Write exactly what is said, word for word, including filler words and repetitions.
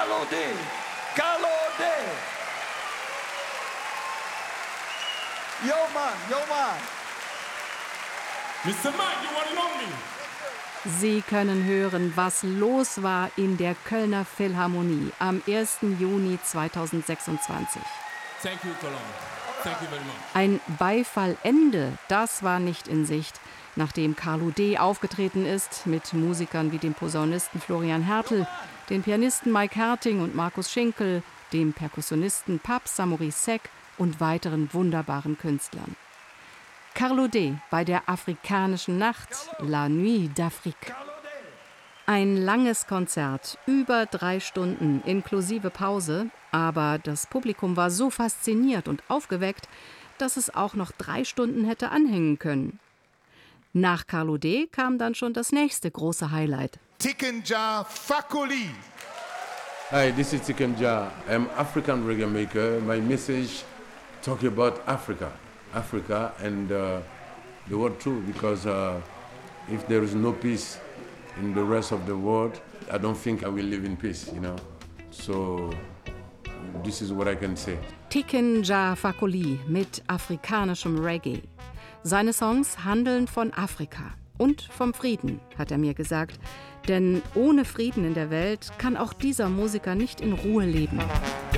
Kalode, Kalode. Yo, man, yo, man. Mister Mike, you wanna know me? Sie können hören, was los war in der Kölner Philharmonie am ersten Juni zweitausendsechsundzwanzig. Thank you, Cologne. Thank you very much. Ein Beifallende, das war nicht in Sicht, nachdem Carlo D. aufgetreten ist mit Musikern wie dem Posaunisten Florian Hertel, den Pianisten Mike Herting und Markus Schinkel, dem Perkussionisten Paps Samory-Sek und weiteren wunderbaren Künstlern. Carlo D. bei der afrikanischen Nacht, La Nuit d'Afrique. Ein langes Konzert, über drei Stunden inklusive Pause, aber das Publikum war so fasziniert und aufgeweckt, dass es auch noch drei Stunden hätte anhängen können. Nach Carlo D. kam dann schon das nächste große Highlight. Tiken Jah Fakoly. Hi, this is Tiken Jah. I'm African reggae maker. My message talk about Africa. Africa and uh, the world too, because uh, if there is no peace in the rest of the world, I don't think I will live in peace, you know. So this is what I can say. Tiken Jah Fakoly mit afrikanischem Reggae. Seine Songs handeln von Afrika und vom Frieden, hat er mir gesagt. Denn ohne Frieden in der Welt kann auch dieser Musiker nicht in Ruhe leben.